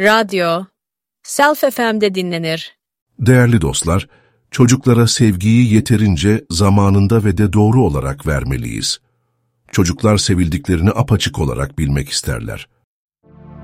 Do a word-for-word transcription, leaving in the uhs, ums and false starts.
radyo, Self F M'de dinlenir. Değerli dostlar, çocuklara sevgiyi yeterince, zamanında ve de doğru olarak vermeliyiz. Çocuklar sevildiklerini apaçık olarak bilmek isterler.